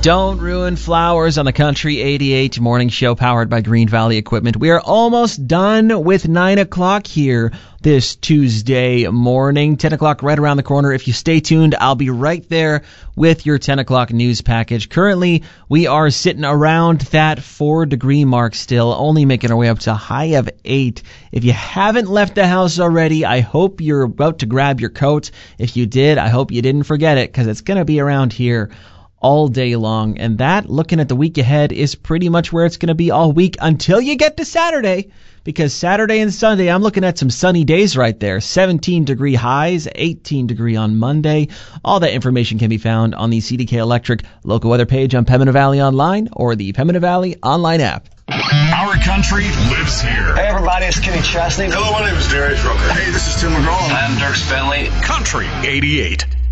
Don't ruin flowers on the Country 88 morning show powered by Green Valley Equipment. We are almost done with 9 o'clock here this Tuesday morning. 10 o'clock right around the corner. If you stay tuned, I'll be right there with your 10 o'clock news package. Currently, we are sitting around that 4-degree mark still, only making our way up to a high of 8. If you haven't left the house already, I hope you're about to grab your coat. If you did, I hope you didn't forget it, because it's going to be around here all day long. And that, looking at the week ahead, is pretty much where it's going to be all week until you get to Saturday, because Saturday and Sunday, I'm looking at some sunny days right there. 17-degree highs, 18-degree on Monday. All that information can be found on the CDK Electric local weather page on Pembina Valley Online or the Pembina Valley online app. Our country lives here. Hey everybody, it's Kenny Chesney. Hello, my name is Darius Rucker. Hey, this is Tim McGraw. I'm Dirk Bentley. Country 88.